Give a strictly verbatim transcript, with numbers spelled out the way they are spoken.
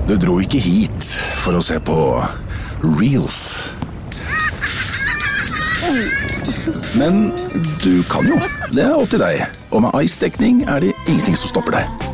Du dro ikke hit for å se på Reels. Men du kan jo, det er opp til deg. Og med ice-dekning er det ingenting som stopper deg.